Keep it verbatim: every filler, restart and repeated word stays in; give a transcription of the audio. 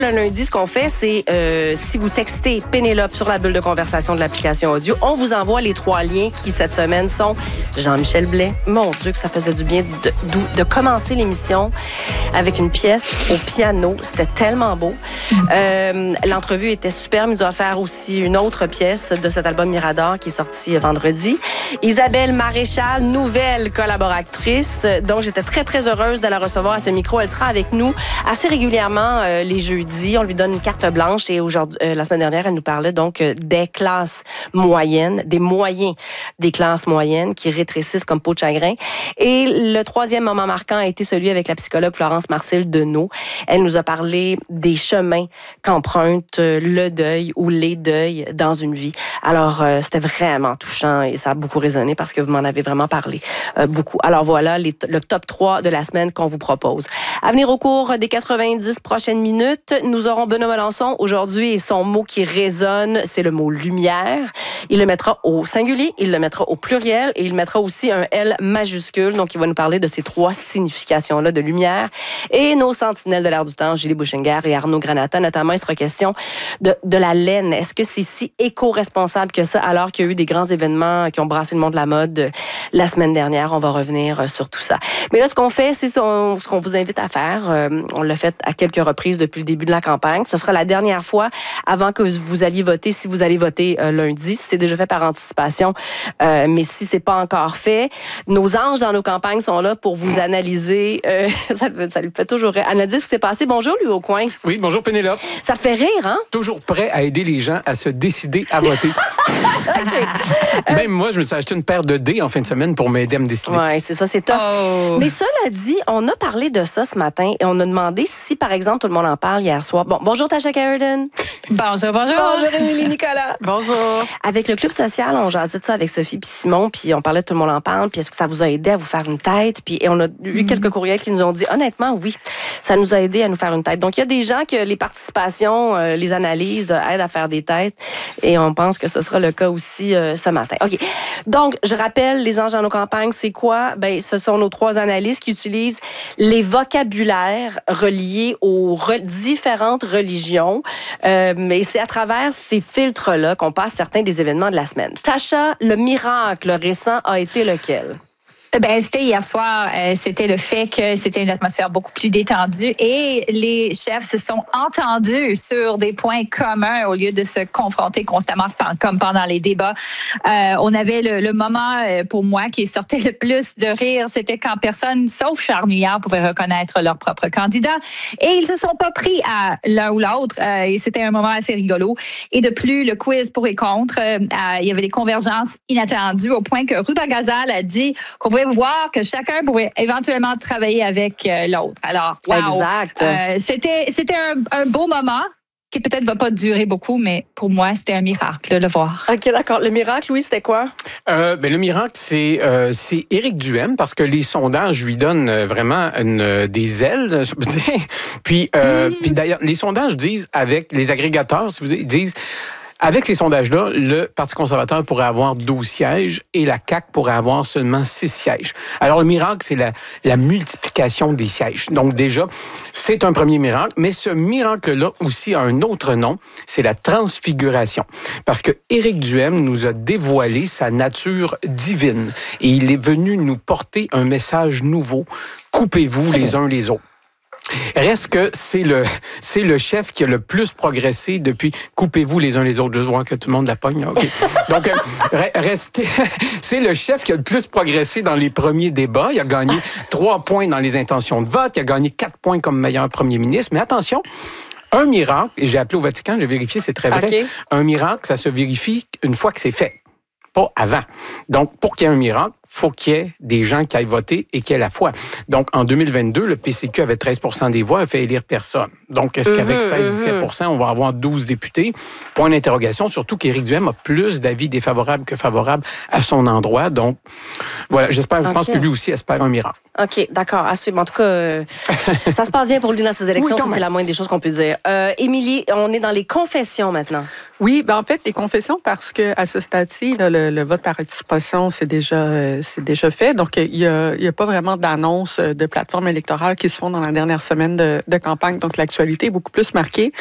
Le lundi, ce qu'on fait, c'est euh, si vous textez Pénélope sur la bulle de conversation de l'application audio, on vous envoie les trois liens qui, cette semaine, sont Jean-Michel Blais. Mon Dieu, que ça faisait du bien de, de, de commencer l'émission avec une pièce au piano. C'était tellement beau. Euh, l'entrevue était superbe. Il nous a offert aussi une autre pièce de cet album Mirador qui est sorti vendredi. Isabelle Maréchal, nouvelle collaboratrice. Donc, j'étais très, très heureuse de la recevoir à ce micro. Elle sera avec nous assez régulièrement euh, les jeudis. On lui donne une carte blanche et aujourd'hui, euh, la semaine dernière, elle nous parlait donc euh, des classes moyennes, des moyens des classes moyennes qui rétrécissent comme peau de chagrin. Et le troisième moment marquant a été celui avec la psychologue Florence Marcil-Deneau. Elle nous a parlé des chemins qu'emprunte euh, le deuil ou les deuils dans une vie. Alors, euh, c'était vraiment touchant et ça a beaucoup résonné parce que vous m'en avez vraiment parlé euh, beaucoup. Alors voilà, les, le top trois de la semaine qu'on vous propose. À venir au cours des quatre-vingt-dix prochaines minutes, nous aurons Benoît Melançon aujourd'hui et son mot qui résonne, c'est le mot lumière. Il le mettra au singulier, il le mettra au pluriel et il mettra aussi un L majuscule. Donc, il va nous parler de ces trois significations-là de lumière. Et nos sentinelles de l'air du temps, Julie Bouchinger et Arnaud Granata, notamment, il sera question de, de la laine. Est-ce que c'est si éco-responsable que ça alors qu'il y a eu des grands événements qui ont brassé le monde de la mode la semaine dernière? On va revenir sur tout ça. Mais là, ce qu'on fait, c'est ce qu'on vous invite à faire. On l'a fait à quelques reprises depuis le début de la campagne. Ce sera la dernière fois avant que vous alliez voter, si vous allez voter euh, lundi. C'est déjà fait par anticipation, euh, mais si c'est pas encore fait, nos anges dans nos campagnes sont là pour vous analyser. Euh, ça, ça lui fait toujours rire. Analyser ce qui s'est passé. Bonjour, lui, au coin. Oui, bonjour, Pénélope. Ça fait rire, hein? Toujours prêt à aider les gens à se décider à voter. Okay. Même moi, je me suis acheté une paire de dés en fin de semaine pour m'aider à me décider. Oui, c'est ça, c'est tough. Oh. Mais cela dit, on a parlé de ça ce matin et on a demandé si, par exemple, tout le monde en parle hier soir. Bon, bonjour Tasha Caridon. Bonjour, bonjour. Bonjour Émilie Nicolas. Bonjour. Avec le Club social, on jasait de ça avec Sophie puis Simon, puis on parlait de tout le monde en parle, puis est-ce que ça vous a aidé à vous faire une tête? Puis et on a eu mm-hmm. quelques courriels qui nous ont dit, honnêtement, oui, ça nous a aidé à nous faire une tête. Donc, il y a des gens que les participations, euh, les analyses euh, aident à faire des têtes et on pense que ce sera le cas aussi euh, ce matin. OK. Donc, je rappelle, les anges dans nos campagnes, c'est quoi? Ben, ce sont nos trois analystes qui utilisent les vocabulaires reliés aux re- différentes religions. Euh, mais c'est à travers ces filtres-là qu'on passe certains des événements de la semaine. Tasha, le miracle récent a été lequel? Ben, c'était hier soir, euh, c'était le fait que c'était une atmosphère beaucoup plus détendue et les chefs se sont entendus sur des points communs au lieu de se confronter constamment comme pendant les débats. Euh, on avait le, le moment, pour moi, qui sortait le plus de rire, c'était quand personne, sauf Charles Milliard, pouvait reconnaître leur propre candidat. Et ils se sont pas pris à l'un ou l'autre. Euh, et c'était un moment assez rigolo. Et de plus, le quiz pour et contre, euh, il y avait des convergences inattendues au point que Ruba Gazal a dit qu'on pouvait voir que chacun pourrait éventuellement travailler avec euh, l'autre. Alors, wow. Exact. Euh, c'était, c'était un, un beau moment qui peut-être va pas durer beaucoup, mais pour moi, c'était un miracle de le voir. OK, d'accord. Le miracle, oui, c'était quoi? Euh, ben, le miracle, c'est, euh, c'est Éric Duhaime, parce que les sondages lui donnent vraiment une, des ailes, je peux dire. Puis, euh, mm. puis d'ailleurs, les sondages disent, avec les agrégateurs, si vous dites, disent... Avec ces sondages-là, le Parti conservateur pourrait avoir douze sièges et la C A Q pourrait avoir seulement six sièges. Alors, le miracle, c'est la, la multiplication des sièges. Donc, déjà, c'est un premier miracle, mais ce miracle-là aussi a un autre nom, c'est la transfiguration. Parce que Éric Duhaime nous a dévoilé sa nature divine et il est venu nous porter un message nouveau. Coupez-vous les uns les autres. Reste que c'est le, c'est le chef qui a le plus progressé depuis « Coupez-vous les uns les autres ». Je vois que tout le monde la pogne. Okay. Donc, euh, restez, c'est le chef qui a le plus progressé dans les premiers débats. Il a gagné trois points dans les intentions de vote. Il a gagné quatre points comme meilleur premier ministre. Mais attention, un miracle, et j'ai appelé au Vatican, j'ai vérifié, c'est très vrai. Okay. Un miracle, ça se vérifie une fois que c'est fait. Pas avant. Donc, pour qu'il y ait un miracle, il faut qu'il y ait des gens qui aillent voter et qui aient la foi. Donc, en deux mille vingt-deux, le P C Q avait treize pour cent des voix, a fait élire personne. Donc, est-ce qu'avec mm-hmm, seize à dix-sept pour cent, on va avoir douze députés? Point d'interrogation, surtout qu'Éric Duhaime a plus d'avis défavorables que favorables à son endroit. Donc, voilà, j'espère, okay. je pense que lui aussi espère un miracle. OK, d'accord. À suivre. En tout cas, euh, ça se passe bien pour lui dans ses élections. Oui, ça, c'est la moindre des choses qu'on peut dire. Euh, Émilie, on est dans les confessions maintenant. Oui, ben en fait, les confessions, parce que à ce stade-ci, là, le, le vote par participation, c'est déjà, c'est déjà fait. Donc, il n'y a, il y a pas vraiment d'annonces de plateformes électorales qui se font dans la dernière semaine de, de campagne. Donc, l'actualité est beaucoup plus marquée